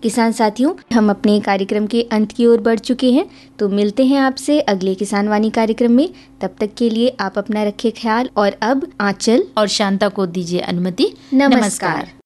किसान साथियों, हम अपने कार्यक्रम के अंत की ओर बढ़ चुके हैं, तो मिलते हैं आपसे अगले किसान वाणी कार्यक्रम में। तब तक के लिए आप अपना रखें ख्याल और अब आंचल और शांता को दीजिए अनुमति। नमस्कार।